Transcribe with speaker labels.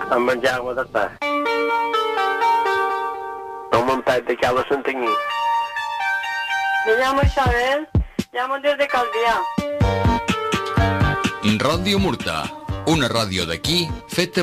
Speaker 1: Amb en Jaume d'Artà. Un muntat de Cala Santanyí.
Speaker 2: Me llamo Isabel, llamo desde Calvià.
Speaker 3: Ràdio Murta, una ràdio d'aquí feta